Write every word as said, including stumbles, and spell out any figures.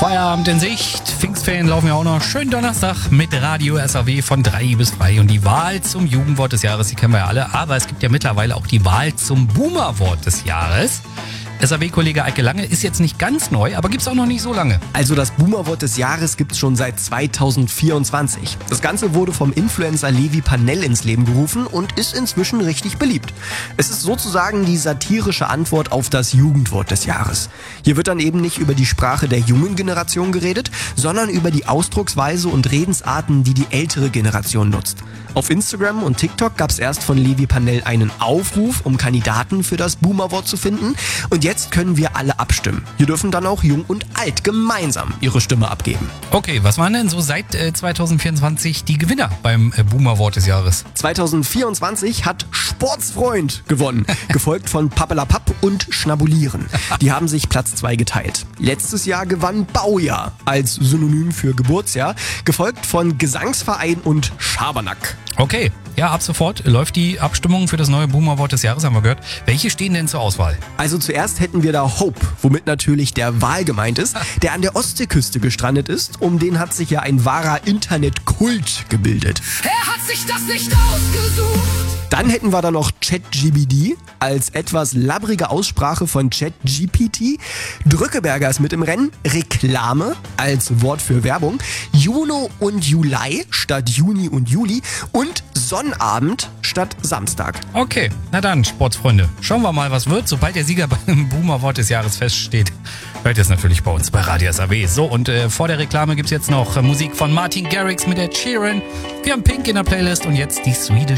Feierabend in Sicht. Pfingstferien laufen ja auch noch. Schönen Donnerstag mit Radio S A W von drei bis drei. Und die Wahl zum Jugendwort des Jahres, die kennen wir ja alle. Aber es gibt ja mittlerweile auch die Wahl zum Boomerwort des Jahres. S A W-Kollege Eike Lange ist jetzt nicht ganz neu, aber gibt's auch noch nicht so lange. Also das Boomerwort des Jahres gibt's schon seit zweitausendvierundzwanzig. Das Ganze wurde vom Influencer Levi Panell ins Leben gerufen und ist inzwischen richtig beliebt. Es ist sozusagen die satirische Antwort auf das Jugendwort des Jahres. Hier wird dann eben nicht über die Sprache der jungen Generation geredet, sondern über die Ausdrucksweise und Redensarten, die die ältere Generation nutzt. Auf Instagram und TikTok gab's erst von Levi Panell einen Aufruf, um Kandidaten für das Boomerwort zu finden. Und jetzt können wir alle abstimmen. Hier dürfen dann auch Jung und Alt gemeinsam ihre Stimme abgeben. Okay, was waren denn so seit äh, zweitausendvierundzwanzig die Gewinner beim äh, Boomerwort des Jahres? zweitausendvierundzwanzig hat Sportsfreund gewonnen, gefolgt von Pappelapapp und Schnabulieren. Die haben sich Platz zwei geteilt. Letztes Jahr gewann Baujahr als Synonym für Geburtsjahr, gefolgt von Gesangsverein und Schabernack. Okay, ja, ab sofort läuft die Abstimmung für das neue Boomerwort des Jahres, haben wir gehört. Welche stehen denn zur Auswahl? Also zuerst hätten wir da Hope, womit natürlich der Wal gemeint ist, der an der Ostseeküste gestrandet ist. Um den hat sich ja ein wahrer Internetkult gebildet. Er hat sich das nicht ausgesucht. Dann hätten wir da noch ChatGPT als etwas labbrige Aussprache von ChatGPT. Drückeberger ist mit im Rennen. Reklame als Wort für Werbung. Juno und Juli statt Juni und Juli. Und Sonnabend statt Samstag. Okay, na dann, Sportsfreunde. Schauen wir mal, was wird, sobald der Sieger beim Boomerwort des Jahres feststeht. Hört ihr es natürlich bei uns bei Radio S A W. So, und äh, vor der Reklame gibt's jetzt noch äh, Musik von Martin Garrix mit der Sheeran. Wir haben Pink in der Playlist und jetzt die Swedish